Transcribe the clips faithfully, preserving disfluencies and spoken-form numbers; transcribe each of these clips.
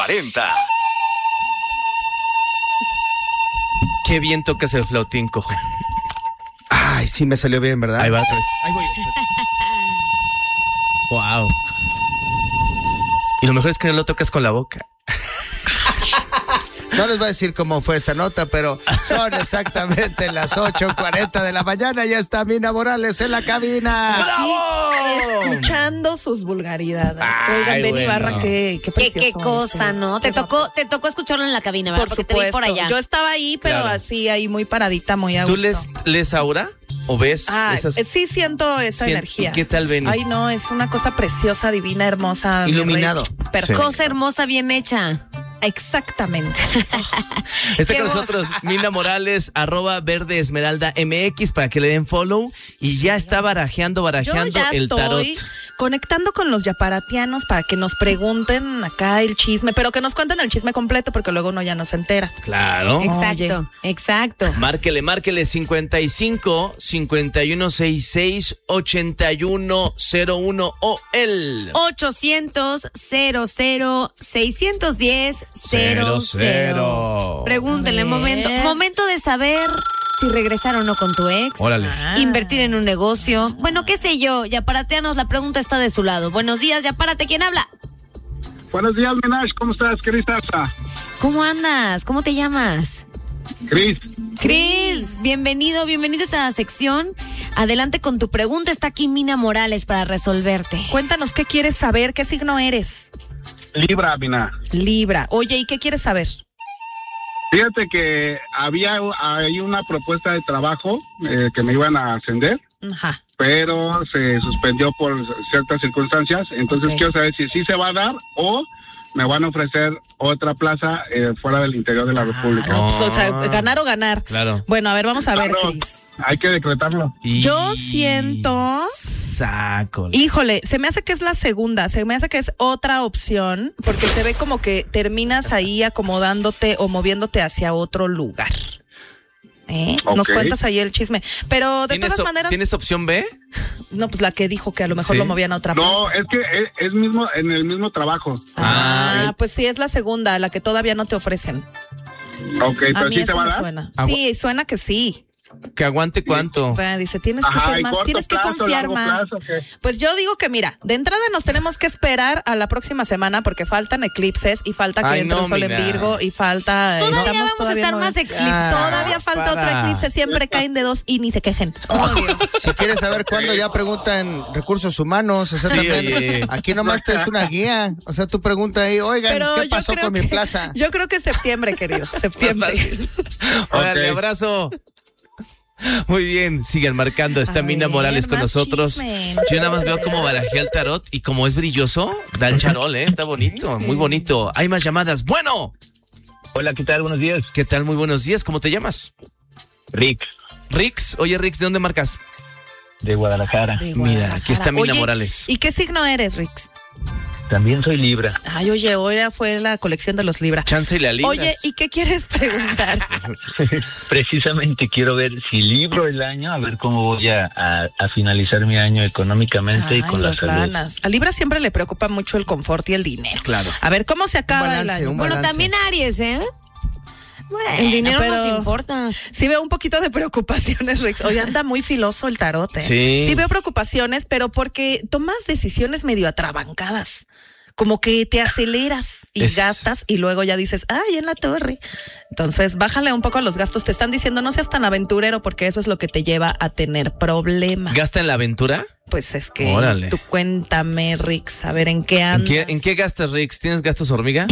cuarenta. Qué bien tocas el flautín, cojo. Ay, sí me salió bien, ¿verdad? Ahí va, pues. Ahí voy. Wow. Y lo mejor es que no lo tocas con la boca. No les voy a decir cómo fue esa nota, pero son exactamente las ocho cuarenta de la mañana. Ya está Mina Morales en la cabina. ¡Bravo! Escuchando sus vulgaridades. Ay, Oigan, Benny bueno. Barra, qué, qué Qué, precioso. qué cosa, ese. ¿no? Te Qué tocó, guapo. te tocó escucharlo en la cabina, ¿verdad? Por Porque te vi supuesto. por allá. Yo estaba ahí, pero Claro. así, ahí muy paradita, muy a ¿Tú gusto. les, les Aura? ¿O ves Ah, esas? eh, sí siento esa Sien- energía. ¿Y qué tal, Benny? Ay, no, es una cosa preciosa, divina, hermosa. mi Iluminado. rey. Perfecto. Cosa hermosa, bien hecha. Exactamente. Está Qué con voz. nosotros Mina Morales, arroba verde esmeralda M X, para que le den follow. Y ya está barajeando, Yo barajeando ya el tarot. estoy conectando con los yaparatianos para que nos pregunten acá el chisme, pero que nos cuenten el chisme completo porque luego uno ya no se entera. Claro. Exacto, exacto. Márquele, márquele cincuenta y cinco, cincuenta y uno sesenta y seis, ochenta y uno cero uno o el ochocientos, cero cero, seiscientos diez, cero cero. Pregúntenle, Bien. momento, momento de saber si regresar o no con tu ex. Órale. Ah. Invertir en un negocio. Bueno, qué sé yo, Yaparateanos, la pregunta está de su lado. Buenos días, Yapárate, ¿quién habla? Buenos días, Minash, ¿cómo estás, Cris Taza? ¿Cómo andas? ¿Cómo te llamas? Cris, Cris, bienvenido, bienvenido a esta sección. Adelante con tu pregunta, está aquí Mina Morales para resolverte. Cuéntanos qué quieres saber, qué signo eres. Libra, Mina. Libra. Oye, ¿y qué quieres saber? Fíjate que había hay una propuesta de trabajo eh, que me iban a ascender, Ajá. pero se suspendió por ciertas circunstancias. Entonces Ok. quiero saber si sí se va a dar o me van a ofrecer otra plaza eh, fuera del interior de la República. No, pues, o sea, Ah. ganar o ganar. Claro. Bueno, a ver, vamos a ver, Claro, Cris. hay que decretarlo. Y- Yo siento- Sácole. Híjole, se me hace que es la segunda, se me hace que es otra opción, porque se ve como que terminas ahí acomodándote o moviéndote hacia otro lugar. ¿Eh? Nos Ok. cuentas ahí el chisme. Pero de ¿Tienes, todas op- maneras, ¿Tienes opción B? no, pues la que dijo que a lo mejor Sí. lo movían a otra No, plaza. es que es, es mismo en el mismo trabajo. Ah, Ah. pues sí, es la segunda, la que todavía no te ofrecen. Ok, A pero mí sí te eso va a me dar. suena. Agua- Sí, suena que sí. ¿Que aguante cuánto? Bueno, dice, tienes que Ajá, ser ¿y más, corto tienes que plazo, confiar largo más. plazo, qué? Pues yo digo que mira, de entrada nos tenemos que esperar a la próxima semana porque faltan eclipses y falta que Ay, entre no, el sol mira. en Virgo y falta. Todavía estamos vamos a todavía estar no- más eclipsados. Todavía falta para. otro eclipse, siempre caen de dos y ni se quejen. Si quieres saber cuándo, ya preguntan recursos humanos. O sea, Sí, también, oye. aquí nomás te es una guía. O sea, tú pregunta ahí, oigan, Pero ¿qué yo pasó creo con mi que- plaza? Yo creo que septiembre, querido, septiembre. Órale, Ok. abrazo. Muy bien, sigan marcando. Está A Mina ver, Morales con más nosotros. chisme, Yo nada más chisme. veo cómo barajea el tarot y como es brilloso, da el charol, ¿eh? Está bonito, muy bonito. Hay más llamadas. Bueno, Hola, ¿qué tal? Buenos días. ¿qué tal? Muy buenos días. ¿Cómo te llamas? Rick, Rix. Oye, Rix, ¿de dónde marcas? de Guadalajara. De Mira, aquí está Mina Oye, Morales. ¿y qué signo eres, Rix? También soy Libra. Ay, oye, hoy fue la colección de los Libra. Chance y la libras. Oye, ¿y qué quieres preguntar? Precisamente quiero ver si libro el año, a ver cómo voy a, a, a finalizar mi año económicamente y Ay, con la los salud. lanas. A Libra siempre le preocupa mucho el confort y el dinero. Claro. A ver, ¿cómo se Un acaba el balance, año? un Bueno, balance. también Aries, ¿eh? Bueno, El dinero pero nos importa. sí veo un poquito de preocupaciones, Rex. Hoy anda muy filoso el tarot, ¿eh? Sí. Sí veo preocupaciones, pero porque tomas decisiones medio atrabancadas. Como que te aceleras y Es- gastas y luego ya dices, ay, en la torre. Entonces, bájale un poco a los gastos. Te están diciendo, no seas tan aventurero porque eso es lo que te lleva a tener problemas. ¿Gasta en la aventura? Pues es que Órale. tú cuéntame, Rix, a ver en qué ¿En andas. qué, ¿En qué gastas, Rix? ¿Tienes gastos hormiga?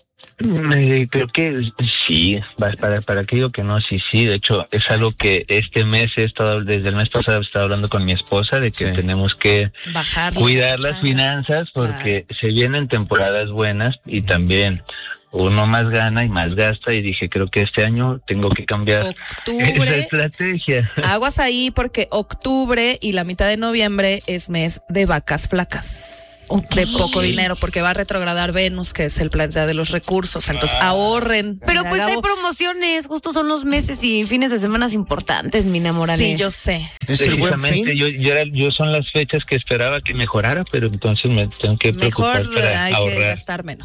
Eh, creo que sí, va- para, para que digo que no, sí, sí, de hecho es algo que este mes he estado, desde el mes pasado he estado hablando con mi esposa de que Sí. tenemos que Bajar cuidar las finanzas porque se vienen temporadas buenas y también uno más gana y más gasta y dije creo que este año tengo que cambiar esa Octubre. estrategia. Aguas ahí porque octubre y la mitad de noviembre es mes de vacas flacas. De poco dinero porque va a retrogradar Venus, que es el planeta de los recursos. Entonces ahorren. Pero Mira, pues hay Gabo, promociones, justo son los meses y fines de semana importantes, Mina Morales. sí, yo sé. Es el buen Precisamente, fin. yo, yo, era- yo son las fechas que esperaba que mejorara, pero entonces me tengo que Mejor preocupar para hay que ahorrar. gastar menos.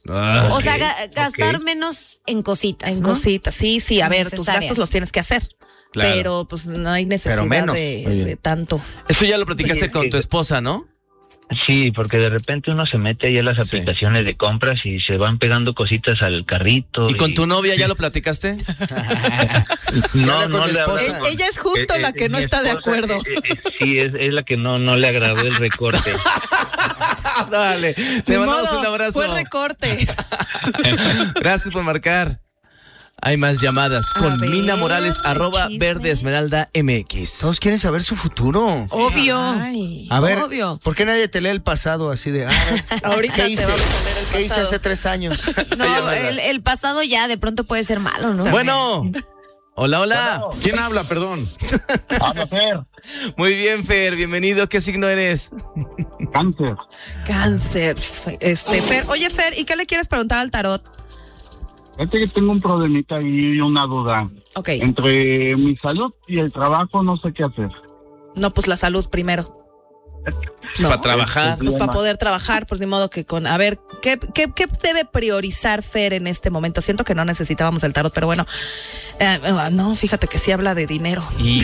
Ah, O sea, Ok, ga- gastar ok. menos en cositas, En ¿no? cositas, sí, sí, a ver, tus Innecesarias. gastos los tienes que hacer. Claro. Pero pues no hay necesidad menos. de, Muy bien. de tanto. Eso ya lo platicaste Sí, con sí. tu esposa, ¿no? Sí, porque de repente uno se mete ahí a las Sí. aplicaciones de compras y se van pegando cositas al carrito. ¿Y con tu novia ya lo platicaste? No, Habla con no tu le esposa. hablé. E- ella es justo Eh, la eh, que no mi está de esposa, acuerdo. eh, eh, sí, es, es la que no, no le agradó el recorte. Dale, Ni te mandamos modo, un abrazo. Fue recorte. Gracias por marcar. Hay más llamadas A con ver, Mina Morales, arroba chisme. Verde Esmeralda M X. Todos quieren saber su futuro. Obvio. Ay. A ver, Obvio. ¿por qué nadie te lee el pasado así de, ah, Ahorita ¿qué te hice? vamos a leer el ¿Qué hice pasado. hace tres años? No, el, el pasado ya de pronto puede ser malo, ¿no? Bueno, hola, hola. ¿Quién habla, perdón? Habla Fer, Muy bien, Fer, bienvenido. ¿Qué signo eres? cáncer. Cáncer. Este, Fer. Oye, Fer, ¿y qué le quieres preguntar al tarot? Fíjate que tengo un problemita y una duda. Ok. Entre mi salud y el trabajo no sé qué hacer. No, pues la salud primero. No. Para trabajar. Pues para poder trabajar, pues ni modo que con... A ver, ¿qué, qué, qué debe priorizar Fer en este momento? Siento que no necesitábamos el tarot, pero bueno. Eh, no, fíjate que sí habla de dinero. Y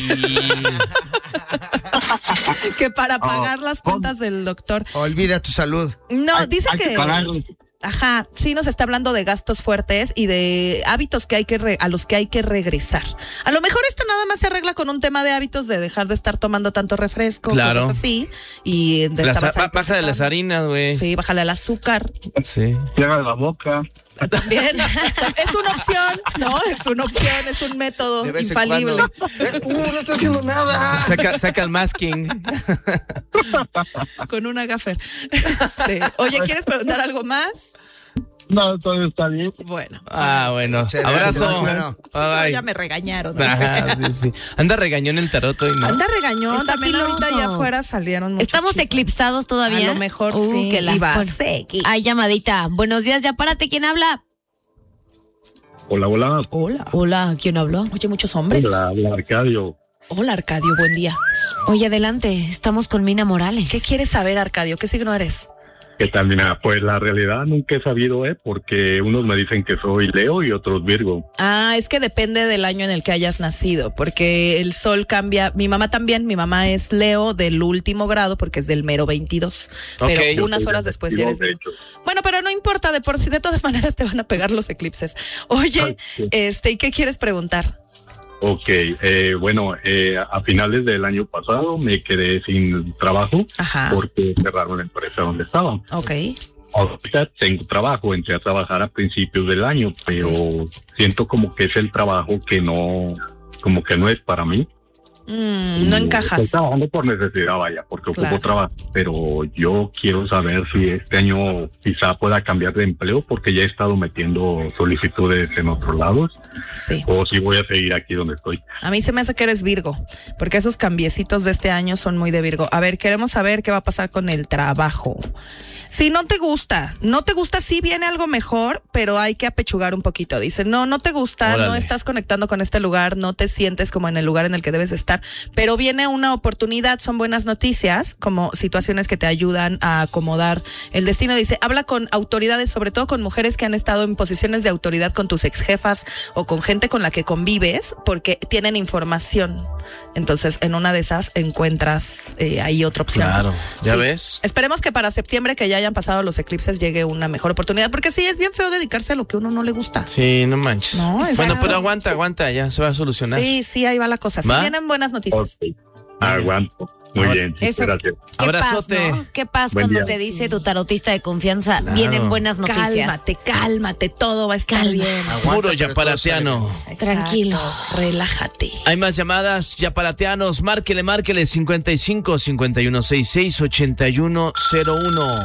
Que para pagar las cuentas del doctor. Olvida tu salud. No, Hay- dice hay que... pagarle. Ajá, sí nos está hablando de gastos fuertes y de hábitos que hay que re- a los que hay que regresar. A lo mejor esto nada más se arregla con un tema de hábitos de dejar de estar tomando tanto refresco, Claro. cosas así. Y de las, estar ba- baja de las harinas, güey. Sí, bájale al azúcar. Sí. Cierra la boca. También es una opción, ¿no? Es una opción, es un método De vez en infalible. cuando. Uh, no está haciendo nada. Saca, saca el masking. Con una gaffer. Este, oye, ¿quieres preguntar algo más? No, todo está bien. Bueno. Ah, bueno. Muchas Abrazo. gracias, bueno. Bye, No, bye. ya me regañaron. ¿no? Ajá, sí, sí. Anda regañón el tarot hoy, ¿no? Anda regañón. Está También ahorita piloso. allá afuera salieron muchos ¿Estamos chismes. eclipsados todavía? A lo mejor Uh, sí. que la- Y va a bueno, seguir. hay llamadita. Buenos días, ya párate. ¿Quién habla? Hola, hola. Hola. Hola, ¿quién habló? Oye, muchos hombres. Hola, hola, Arcadio. Hola, Arcadio, buen día. Oye, adelante. Estamos con Mina Morales. ¿Qué quieres saber, Arcadio? ¿Qué signo eres? ¿Qué tal? Mira, pues la realidad nunca he sabido, ¿eh? Porque unos me dicen que soy Leo y otros Virgo. Ah, es que depende del año en el que hayas nacido, porque el sol cambia. Mi mamá también, mi mamá es Leo del último grado, porque es del mero veintidós. Pero Ok. unas horas después ya eres De Virgo. hecho. Bueno, pero no importa, de por sí, de todas maneras te van a pegar los eclipses. Oye, Ay, sí. este, ¿y qué quieres preguntar? Ok, eh, bueno, eh, a finales del año pasado me quedé sin trabajo Ajá. porque cerraron la empresa donde estaba. Ok. Ahorita tengo trabajo, entré a trabajar a principios del año, pero siento como que es el trabajo que no, como que no es para mí. Mm, no Y encajas. Estoy trabajando por necesidad, vaya, porque Claro. ocupo trabajo, pero yo quiero saber si este año quizá pueda cambiar de empleo porque ya he estado metiendo solicitudes en otros lados Sí. o si voy a seguir aquí donde estoy. A mí se me hace que eres Virgo, porque esos cambiecitos de este año son muy de Virgo. A ver, queremos saber qué va a pasar con el trabajo. Si no te gusta, no te gusta, sí viene algo mejor, pero hay que apechugar un poquito. Dice, no, no te gusta, Órale. no estás conectando con este lugar, no te sientes como en el lugar en el que debes estar, pero viene una oportunidad, son buenas noticias, como situaciones que te ayudan a acomodar el destino. Dice, habla con autoridades, sobre todo con mujeres que han estado en posiciones de autoridad con tus ex jefas o con gente con la que convives, porque tienen información. Entonces, en una de esas encuentras eh, ahí otra opción. Claro, ya Sí. ves. Esperemos que para septiembre, que ya hayan pasado los eclipses, llegue una mejor oportunidad, porque sí, es bien feo dedicarse a lo que a uno no le gusta. Sí, no manches. No, es bueno, raro. pero aguanta, aguanta, ya se va a solucionar. Sí, sí, ahí va la cosa. Sí, ¿Va? vienen buenas noticias. Ok, aguanto. Muy Ahora- bien, Eso. gracias. ¿Qué Abrazote. paz, no? ¿Qué paz Buen cuando día. te dice tu tarotista de confianza? Claro. Vienen buenas noticias. Cálmate, cálmate, todo va a estar Calma. bien. Aguanta, Puro pero yaparateano. todo Tranquilo. Exacto, relájate. Hay más llamadas, yaparateanos, márquele, márquele, cincuenta y cinco, cincuenta y uno, sesenta y seis, ochenta y uno cero uno.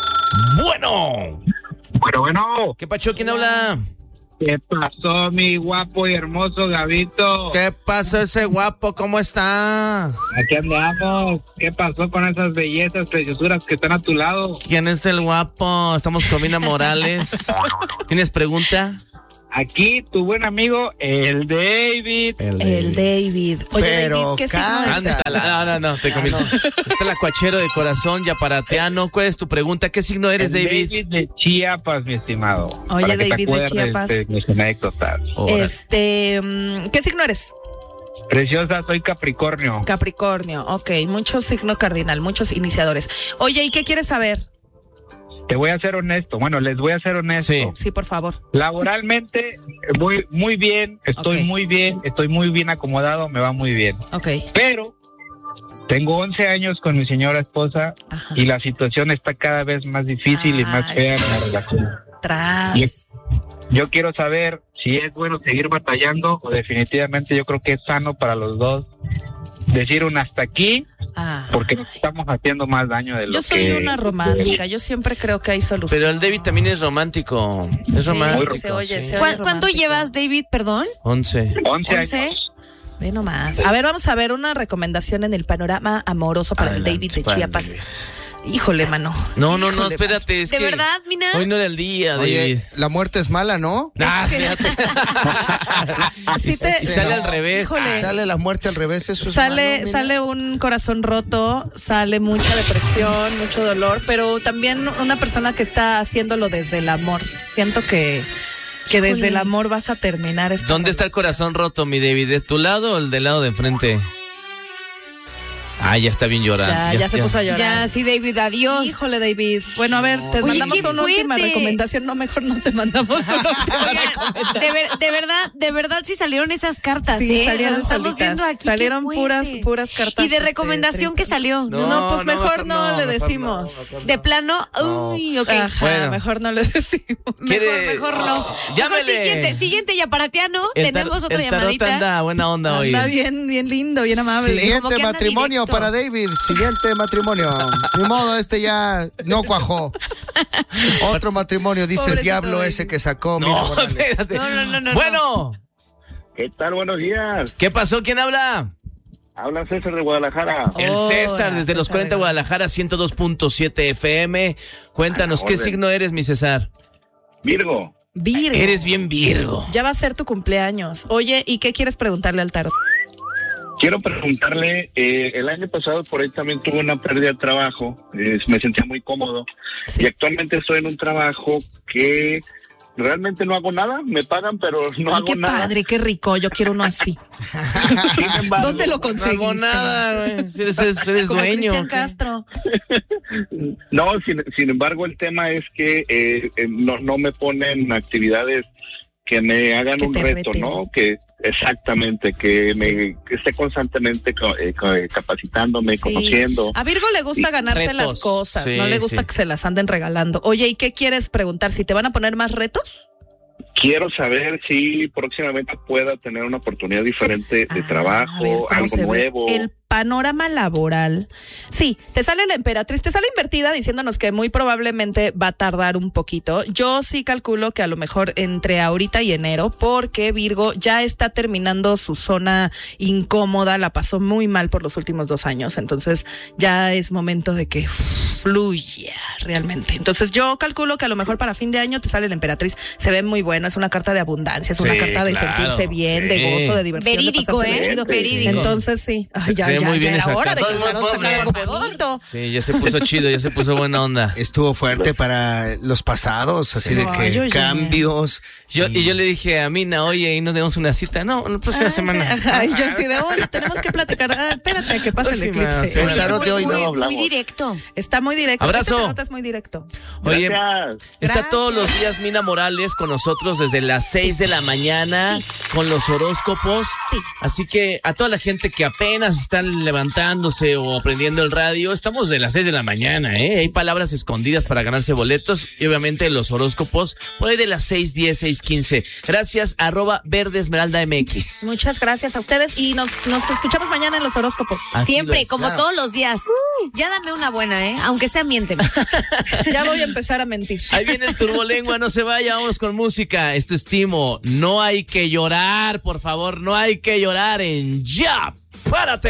Bueno, Bueno, bueno. ¿qué pacho? ¿Quién habla? ¿Qué pasó, mi guapo y hermoso Gabito? ¿Qué pasa ese guapo? ¿Cómo está? Aquí andamos. ¿Qué pasó con esas bellezas, preciosuras que están a tu lado? ¿Quién es el guapo? Estamos con Mina Morales. ¿Tienes pregunta? Aquí tu buen amigo, el David. El, el David. Oye, Pero David, ¿qué signo eres? Cántala. No, no, no, te comí. Está el acuachero de corazón, yaparateano. ¿Cuál es tu pregunta? ¿Qué signo eres, el David? David de Chiapas, mi estimado. Oye, Para que te David de acuerdes Chiapas. De mis anécdotas. Este, ¿qué signo eres? Preciosa, soy Capricornio. Capricornio, ok. Mucho signo cardinal, muchos iniciadores. Oye, ¿y qué quieres saber? Te voy a ser honesto. Bueno, les voy a ser honesto. Sí, sí, por favor. Laboralmente, voy muy bien, estoy Okay. muy bien, estoy muy bien acomodado, me va muy bien. Ok. Pero tengo once años con mi señora esposa. Ajá. Y la situación está cada vez más difícil Ay. y más fea en la relación. Tras. Yo, yo quiero saber si es bueno seguir batallando o definitivamente yo creo que es sano para los dos decir un hasta aquí, ah. porque nos estamos haciendo más daño de lo que... Yo soy una romántica, yo siempre creo que hay solución. Pero el David también es romántico, es sí, romántico. Se oye, sí. se oye ¿Cuánto romántico. llevas, David, perdón? Once. Once años. Ve nomás. A ver, vamos a ver una recomendación en el panorama amoroso para Adelante, el David de Chiapas. David. Híjole, mano. No, no, Híjole, no, espérate. Es ¿De que verdad, Mina? Hoy no era el día, David. Oye, la muerte es mala, ¿no? Ah, Así te... Y sale al revés. Híjole. Sale la muerte al revés, eso sale, es malo, sale un corazón roto, sale mucha depresión, mucho dolor, pero también una persona que está haciéndolo desde el amor. Siento que... Que desde Híjole. el amor vas a terminar esta ¿Dónde relación? Está el corazón roto, mi David? ¿De tu lado o el del lado de enfrente? Ah, ya está bien llorando. Ya, ya, ya se ya. puso a llorar. Ya, sí, David, adiós. Híjole, David. Bueno, a ver, te Oye, mandamos una fuerte. última recomendación. No, mejor no te mandamos una última Oigan, recomendación. De, ver, de verdad, de verdad sí salieron esas cartas, sí, ¿eh? salieron Las estamos solitas. viendo aquí. Salieron puras, puras cartas. ¿Y de recomendación este, qué salió? No, no pues no, mejor, mejor no, no le decimos. No, mejor de plano, no. uy, ok. Ajá, bueno. Mejor no le decimos. Mejor, mejor no. Llámele. Mejor siguiente, siguiente yaparateano. El tenemos otra el llamadita. Anda buena onda hoy. Está bien, bien lindo, bien amable. Siguiente matrimonio para David. Siguiente matrimonio. Ni modo, este ya no cuajó. Otro matrimonio, dice Pobrecito el diablo David. Ese que sacó. No, espérate. No, no, no, no. Bueno. ¿Qué tal? Buenos días. ¿Qué pasó? ¿Quién habla? Habla César de Guadalajara. El César, oh, desde los cuarenta Guadalajara, ciento dos punto siete F M. Cuéntanos, ¿qué signo eres, mi César? Virgo. Virgo. Eres bien Virgo. Ya va a ser tu cumpleaños. Oye, ¿y qué quieres preguntarle al tarot? Quiero preguntarle, eh, el año pasado por ahí también tuve una pérdida de trabajo, eh, me sentía muy cómodo sí. y actualmente estoy en un trabajo que realmente no hago nada, me pagan pero no Ay, hago qué nada. Qué padre, qué rico, yo quiero uno así. embargo, ¿dónde lo conseguiste? No hago nada, güey. Si eres, eres Como dueño. Cristian Castro. No, sin, sin embargo el tema es que eh, eh, no, no me ponen actividades que me hagan que un reto, reten. ¿no? Que exactamente, que sí. me que esté constantemente eh, capacitándome, sí. conociendo. A Virgo le gusta ganarse retos. Las cosas, sí, no le gusta sí. que se las anden regalando. Oye, ¿y qué quieres preguntar? ¿Si te van a poner más retos? Quiero saber si próximamente pueda tener una oportunidad diferente de ah, trabajo, algo nuevo. Ve. El panorama laboral. Sí, te sale la emperatriz, te sale invertida diciéndonos que muy probablemente va a tardar un poquito. Yo sí calculo que a lo mejor entre ahorita y enero, porque Virgo ya está terminando su zona incómoda, la pasó muy mal por los últimos dos años, entonces ya es momento de que fluya realmente. Entonces yo calculo que a lo mejor para fin de año te sale la emperatriz, se ve muy bueno, es una carta de abundancia, es sí, una carta de claro, sentirse bien, sí. de gozo, de diversión, verídico, de ¿eh? chido. Verídico. Entonces sí, ay, ya, sí, ya, muy bien ya era esa hora de carta. que algo bonito. Sí, ya se puso chido, ya se puso buena onda. Estuvo fuerte para los pasados, así sí. de que ay, cambios. Yo, y... y yo le dije a Mina, oye, ¿y nos demos una cita? No, la próxima ah, semana. Ajá, y yo así de, oye, tenemos que platicar. Ah, espérate, que pase el eclipse. Sí, el tarot de hoy muy, no hablamos. Muy directo. Está muy directo. Abrazo. Este tarot es muy directo. Oye, Gracias. está Gracias. todos los días Mina Morales con nosotros desde las seis de la mañana sí. con los horóscopos. Sí. Así que a toda la gente que apenas están levantándose o aprendiendo el radio, estamos de las seis de la mañana, ¿eh? Hay palabras escondidas para ganarse boletos y obviamente los horóscopos por ahí de las seis diez, seis quince. Gracias, arroba Verde Esmeralda M X. Muchas gracias a ustedes y nos, nos escuchamos mañana en los horóscopos. Así Siempre, como claro. todos los días. Uh. Ya dame una buena, ¿eh? Aunque sea miénteme. Ya voy a empezar a mentir. Ahí viene el turbolengua, no se vaya, vamos con música. Esto es Timo. No hay que llorar, por favor, no hay que llorar en Ya. ¡Párate!